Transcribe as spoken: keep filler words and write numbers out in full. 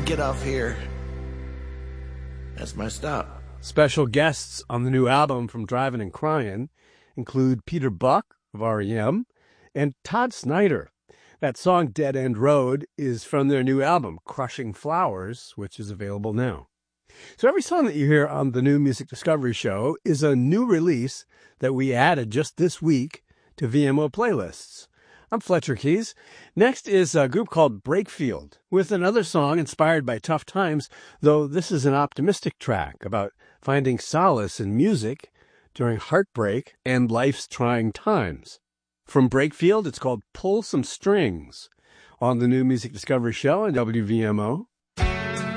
get off here. That's my stop. Special guests on the new album from Drivin' and Cryin' include Peter Buck of R E M and Todd Snyder. That song, Dead End Road, is from their new album, Crushing Flowers, which is available now. So every song that you hear on the new Music Discovery Show is a new release that we added just this week to V M O playlists. I'm Fletcher Keys. Next is a group called Breakfield with another song inspired by tough times, though this is an optimistic track about finding solace in music during heartbreak and life's trying times. From Breakfield, it's called Pull Some Strings on the new Music Discovery Show on W V M O.